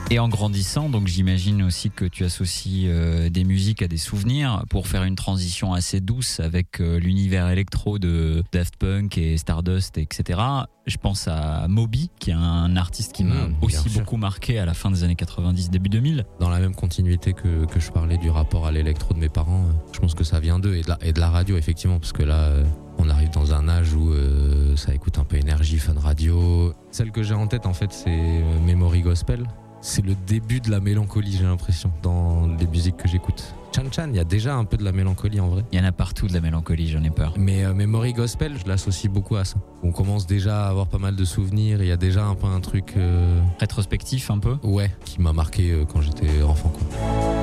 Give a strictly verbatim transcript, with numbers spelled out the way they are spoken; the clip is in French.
Et en grandissant, donc j'imagine aussi que tu associes euh, des musiques à des souvenirs pour faire une transition assez douce avec euh, l'univers électro de Daft Punk et Stardust, et cetera. Je pense à Moby, qui est un artiste qui m'a Mmh, aussi sûr. beaucoup marqué à la fin des années quatre-vingt-dix, début deux mille. Dans la même continuité que, que je parlais du rapport à l'électro de mes parents, euh, je pense que ça vient d'eux et de la, et de la radio, effectivement, parce que là, euh, on arrive dans un âge où euh, ça écoute un peu énergie, fun radio. Celle que j'ai en tête, en fait, c'est euh, Memory Gospel. C'est le début de la mélancolie, j'ai l'impression, dans les musiques que j'écoute. Chan Chan, il y a déjà un peu de la mélancolie en vrai. Il y en a partout de la mélancolie, j'en ai peur. Mais euh, Memory Gospel, je l'associe beaucoup à ça. On commence déjà à avoir pas mal de souvenirs, il y a déjà un peu un truc... Euh... Rétrospectif un peu. Ouais, qui m'a marqué euh, quand j'étais enfant, quoi.